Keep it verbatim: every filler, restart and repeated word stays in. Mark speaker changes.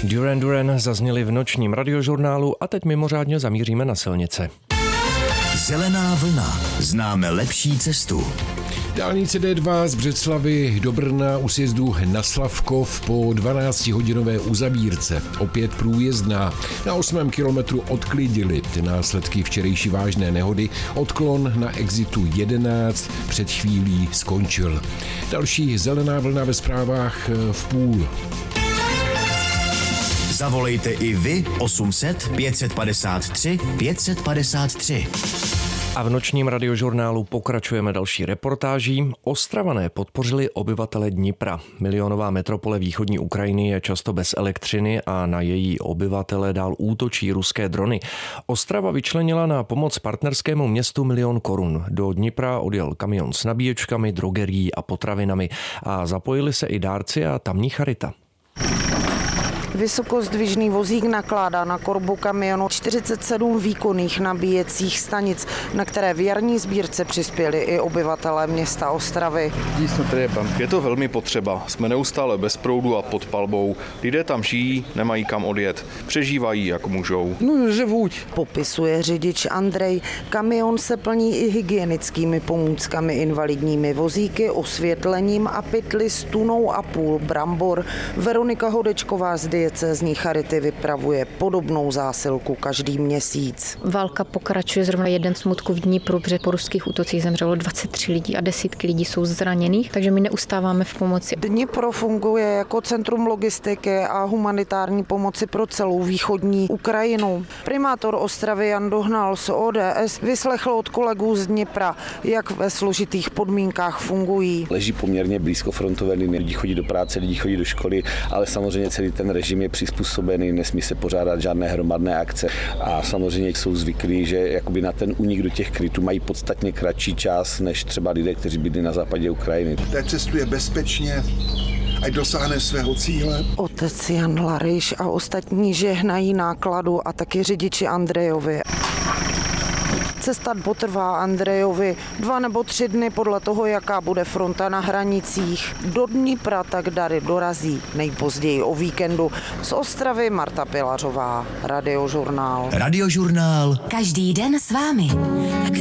Speaker 1: Duran Duran zazněli v nočním radiožurnálu a teď mimořádně zamíříme na silnice.
Speaker 2: Zelená vlna. Známe lepší cestu.
Speaker 3: Dálnice D dva z Břeclavi do Brna u sjezdu na Slavkov po dvanáctihodinové uzavírce. Opět průjezdná. Na osmém kilometru odklidili následky včerejší vážné nehody. Odklon na exitu jedenáct před chvílí skončil. Další zelená vlna ve zprávách v půl.
Speaker 2: Zavolejte i vy osm set pět padesát tři pět padesát tři.
Speaker 1: A v nočním radiožurnálu pokračujeme další reportáží. Ostravané podpořili obyvatele Dnipra. Milionová metropole východní Ukrajiny je často bez elektřiny a na její obyvatele dál útočí ruské drony. Ostrava vyčlenila na pomoc partnerskému městu milion korun. Do Dnipra odjel kamion s nabíječkami, drogerií a potravinami a zapojili se i dárci a tamní charita.
Speaker 4: Vysokozdvižný vozík nakládá na korbu kamionu čtyřicet sedm výkonných nabíjecích stanic, na které v jarní sbírce přispěli i obyvatelé města Ostravy.
Speaker 5: Je to velmi potřeba. Jsme neustále bez proudu a pod palbou. Lidé tam žijí, nemají kam odjet. Přežívají, jak můžou.
Speaker 4: No, živuť. Popisuje řidič Andrej. Kamion se plní i hygienickými pomůckami, invalidními vozíky, osvětlením a pytli s tunou a půl brambor. Veronika Hodečková z diecézní charity vypravuje podobnou zásilku každý měsíc.
Speaker 6: Válka pokračuje, zrovna jeden smutek v Dnipru, protože po ruských útocích zemřelo dvacet tři lidí a desítky lidí jsou zraněných, takže my neustáváme v pomoci.
Speaker 4: Dnipro funguje jako centrum logistiky a humanitární pomoci pro celou východní Ukrajinu. Primátor Ostravy Jan Dohnal z O D S vyslechl od kolegů z Dnipra, jak ve složitých podmínkách fungují.
Speaker 7: Leží poměrně blízko frontové linie, lidi chodí do práce, lidi chodí do školy, ale samozřejmě celý ten režim je přizpůsobený, nesmí se pořádat žádné hromadné akce a samozřejmě jsou zvyklí, že jakoby na ten únik do těch krytů mají podstatně kratší čas než třeba lidé, kteří bydlí na západě Ukrajiny.
Speaker 8: Teď cestuje bezpečně, ať dosáhne svého cíle.
Speaker 4: Otec Jan Lariš a ostatní žehnají nákladu a taky řidiči Andrejovi. Cesta potrvá Andrejovi dva nebo tři dny podle toho, jaká bude fronta na hranicích. Do Dnipra tak dary dorazí nejpozději o víkendu. Z Ostravy Marta Pilařová, Radiožurnál.
Speaker 2: Radiožurnál.
Speaker 9: Každý den s vámi.